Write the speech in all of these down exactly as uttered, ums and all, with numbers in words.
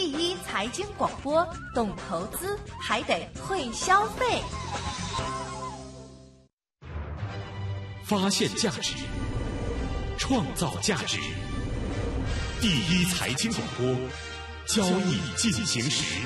第一财经广播，懂投资还得会消费。 发现价值，创造价值。第一财经广播，交易进行时。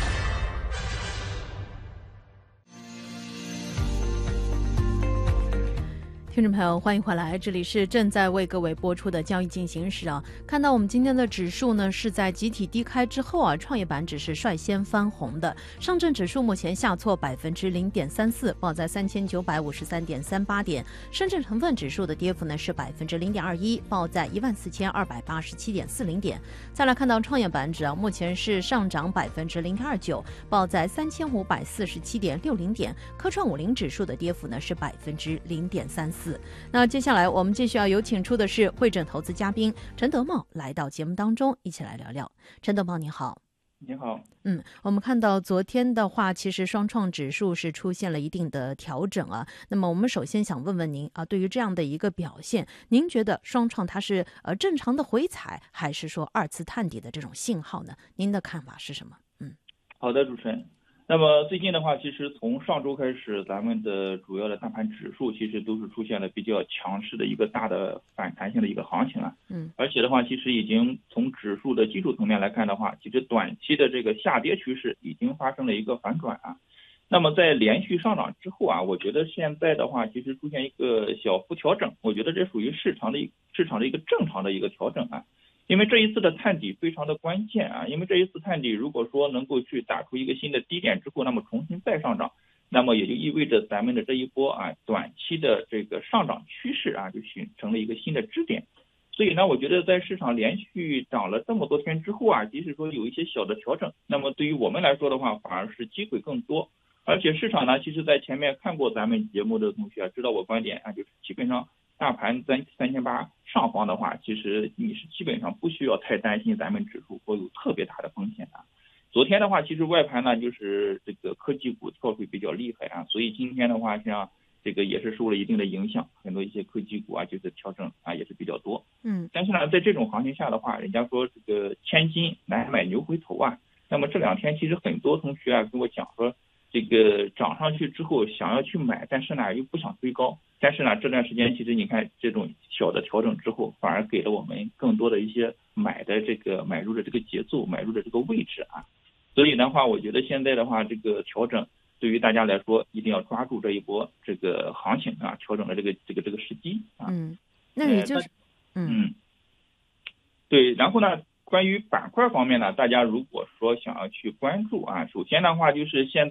听众朋友，欢迎回来，这里是正在为各位播出的交易进行时啊。看到我们今天的指数呢，是在集体低开之后啊，创业板指是率先翻红的。上证指数目前下挫百分之零点三四，报在三千九百五十三点三八点。深圳成分指数的跌幅呢是百分之零点二一，报在一万四千二百八十七点四零点。再来看到创业板指啊，目前是上涨百分之零点二九，报在三千五百四十七点六零点。科创五零指数的跌幅呢是百分之零点三四。那接下来我们继续要有请出的是汇证投资嘉宾陈德茂来到节目当中，一起来聊聊。陈德茂你好。 你好。 嗯，我们看到昨天的话，其实双创指数是出现了一定的调整啊。那么我们首先想问问您啊，对于这样的一个表现，您觉得双创它是呃正常的回踩，还是说二次探底的这种信号呢？您的看法是什么？嗯， 好的，主持人。那么最近的话，其实从上周开始，咱们的主要的大盘指数其实都是出现了比较强势的一个大的反弹性的一个行情啊。 嗯， 而且的话，其实已经从指数的基础层面来看的话，其实短期的这个下跌趋势已经发生了一个反转啊。那么在连续上涨之后啊，我觉得现在的话，其实出现一个小幅调整，我觉得这属于市场的市场的一个正常的一个调整啊。因为这一次的探底非常的关键啊，因为这一次探底如果说能够去打出一个新的低点之后，那么重新再上涨，那么也就意味着咱们的这一波啊短期的这个上涨趋势啊就形成了一个新的支点。所以呢，我觉得在市场连续涨了这么多天之后啊，即使说有一些小的调整，那么对于我们来说的话，反而是机会更多。而且市场呢，其实在前面看过咱们节目的同学啊，知道我观点啊，就是基本上大盘在三千八上方的话，其实你是基本上不需要太担心咱们指数会有特别大的风险啊。昨天的话，其实外盘呢就是这个科技股跳水比较厉害啊，所以今天的话，像这个也是受了一定的影响，很多一些科技股啊就是调整啊也是比较多。 嗯， 但是呢，在这种行情下的话，人家说这个千金难买牛回头啊。那么这两天其实很多同学啊跟我讲说，这个涨上去之后想要去买，但是呢又不想追高。但是呢，这段时间其实你看这种小的调整之后，反而给了我们更多的一些买的这个买入的这个节奏，买入的这个位置啊。所以的话，我觉得现在的话，这个调整对于大家来说，一定要抓住这一波这个行情啊，调整的这个这个这个时机啊。 嗯，那也就是， 呃、嗯，嗯对。然后呢，关于板块方面呢，大家如果说想要去关注啊，首先的话就是现